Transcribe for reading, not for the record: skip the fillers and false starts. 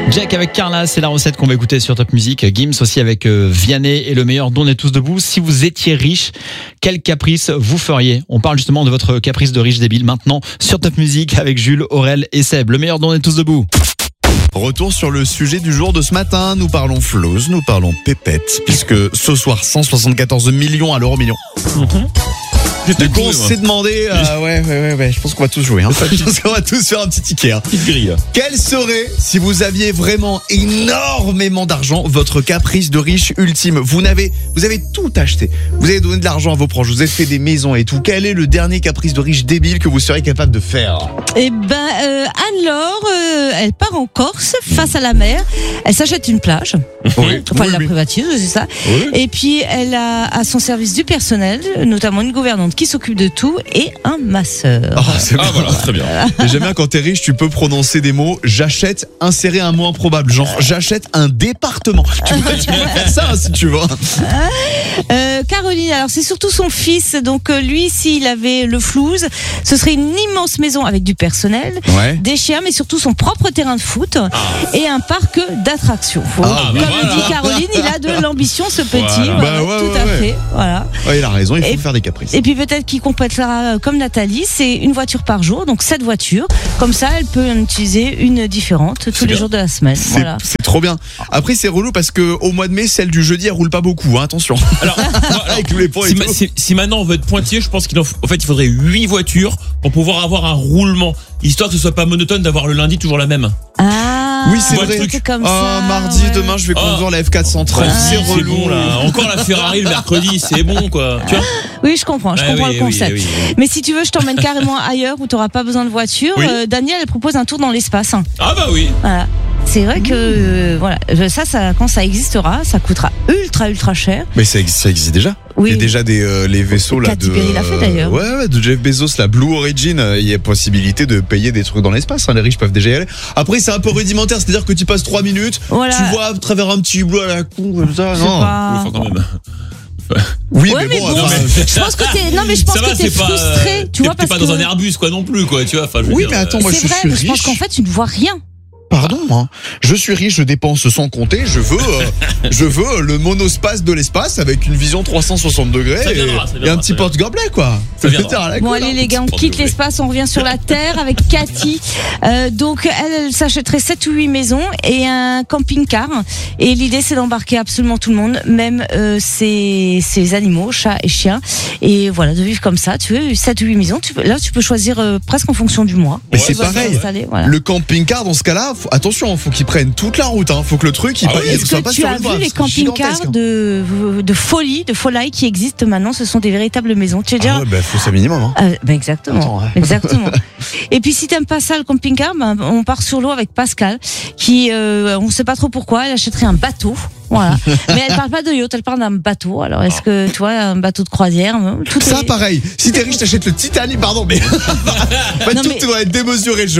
Jack avec Carla, c'est la recette qu'on va écouter sur Top Music. Gims aussi avec Vianney et le meilleur dont on est tous debout. Si vous étiez riche, quel caprice vous feriez ? On parle justement de votre caprice de riche débile maintenant sur Top Music avec Jules, Aurel et Seb. Le meilleur dont on est tous debout. Retour sur le sujet du jour de ce matin. Nous parlons flouze, nous parlons pépette, puisque ce soir 174 millions à l'euro million. Du coup, on s'est demandé, ouais, je pense qu'on va tous jouer, hein. Je pense qu'on va tous faire un petit ticket, hein. Petite grille. Quel serait, si vous aviez vraiment énormément d'argent, votre caprice de riche ultime? Vous avez tout acheté. Vous avez donné de l'argent à vos proches, vous avez fait des maisons et tout. Quel est le dernier caprice de riche débile que vous seriez capable de faire? Eh ben, Anne-Laure, elle part en Corse, face à la mer. Elle s'achète une plage. Oui, Enfin, elle la privatise, c'est ça. Oui. Et puis, elle a à son service du personnel, notamment une gouvernante qui s'occupe de tout et un masseur. Oh, c'est bien. Voilà, très bien. Et j'aime bien quand t'es riche, tu peux prononcer des mots. J'achète, insérer un mot improbable. Genre, j'achète un département. Tu peux faire ça, hein, si tu veux. Caroline, alors c'est surtout son fils. Donc, lui, s'il avait le flouze, ce serait une immense maison avec du personnel, Ouais. des chiens, mais surtout son propre terrain de foot et un parc d'attractions. Comme le dit Caroline, il a de l'ambition, ce petit. Voilà. Voilà, Bah ouais, tout ouais, à ouais. fait. Voilà. Ouais, il a raison, il faut Et- faire des caprices. Et puis peut-être qu'il complétera comme Nathalie, c'est une voiture par jour, donc 7 voitures. Comme ça, elle peut en utiliser une différente tous les bien. jours de la semaine. Voilà. C'est trop bien. Après, c'est relou parce que au mois de mai, celle du jeudi, elle roule pas beaucoup, hein, attention. Alors, Avec tous les points et tout. si maintenant on veut être pointillé, je pense qu'il faudrait 8 voitures pour pouvoir avoir un roulement, histoire que ce soit pas monotone d'avoir le lundi toujours la même. Ah, Oui, c'est vrai. c'était comme Ah, ça, mardi, ouais. demain, je vais conduire la F413. C'est C'est relou. bon là. Encore la Ferrari le mercredi, c'est bon quoi. Tu vois. Oui, je comprends Ouais, le concept. oui. Mais si tu veux, je t'emmène carrément ailleurs où tu n'auras pas besoin de voiture. Oui. Daniel, elle propose un tour dans l'espace. Ah bah oui. Voilà. C'est vrai que voilà, ça, quand ça existera, ça coûtera ultra cher. Mais ça existe déjà. Oui. Il y a déjà les vaisseaux là Katy de. Perry l'a fait, d'ailleurs. Ouais, de Jeff Bezos, la Blue Origin. Il y a possibilité de payer des trucs dans l'espace. Hein, les riches peuvent déjà y aller. Après, c'est un peu rudimentaire, c'est-à-dire que tu passes 3 minutes, Voilà. tu vois à travers un petit hublot à la con comme ça. Je sais Non. pas. Enfin, quand même. Oui, Ouais, mais bon. bon, enfin, je pense que t'es, non mais je pense Ça va, que t'es c'est pas, frustré, tu vois, t'es parce pas que dans un Airbus quoi non plus quoi, tu vois. Enfin, je veux Oui, dire, mais attends, moi je c'est vrai, suis mais je pense riche. qu'en fait tu ne vois rien. Pardon, hein. Je suis riche, je dépense sans compter. Je veux le monospace de l'espace avec une vision 360 degrés Ça viendra, et un ça petit viendra. porte-gobelet, quoi. Ça viendra. Dire, à la Bon cool, allez hein. les gars, on Petit quitte porte-gobelet. l'espace, on revient sur la Terre avec Cathy. Donc elle s'achèterait 7 ou 8 maisons et un camping-car. Et l'idée c'est d'embarquer absolument tout le monde, même ses animaux, chats et chiens. Et voilà, de vivre comme ça. Tu veux 7 ou 8 maisons, là tu peux choisir presque en fonction du mois. Mais Ouais, c'est ça, pareil. Installer, voilà. Le camping-car, dans ce cas-là, attention, faut qu'il prenne toute la route. Hein. Faut que le truc, il Ah oui, il Est-ce soit que pas tu sur as une voie, vu les c'est gigantesque, camping-cars hein. de folie qui existent maintenant? Ce sont des véritables maisons. Tu veux dire Ah ouais, bah, faut ça minimum. Hein. Exactement, Attends, ouais. exactement. Et puis si t'aimes pas ça le camping-car, on part sur l'eau avec Pascal, qui on sait pas trop pourquoi, elle achèterait un bateau, voilà. Mais elle parle pas de yacht, elle parle d'un bateau. Alors est-ce que tu vois un bateau de croisière, tout Ça, est... pareil. Si t'es riche, t'achètes le Titanic, pardon, mais Non, tout mais- doit être démesuré. Je